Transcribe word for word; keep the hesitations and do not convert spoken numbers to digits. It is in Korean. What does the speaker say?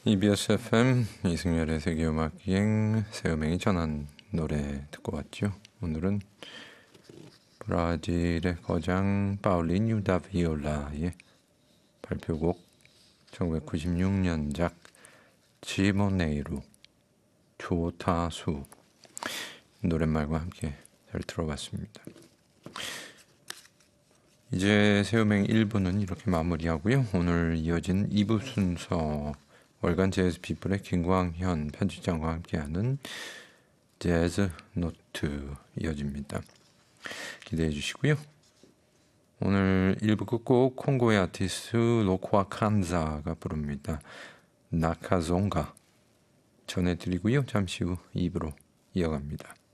이비에스 에프엠 이승열의 세계음악여행 새음행이 전한 노래 듣고 왔죠. 오늘은 브라질의 거장 파울리뉴 다 비올라의 발표곡 천구백구십육 년작 지모네이루 조타수 노랫말과 함께 잘 들어봤습니다. 이제 새음행 일 부는 이렇게 마무리하고요. 오늘 이어진 이 부 순서 월간 재즈 피플의 김광현 편집장과 함께하는 재즈 노트 이어집니다. 기대해 주시고요. 오늘 일 부 끝곡 콩고의 아티스트 로쿠아 칸자가 부릅니다. 나카종가 전해드리고요. 잠시 후 이 부로 이어갑니다.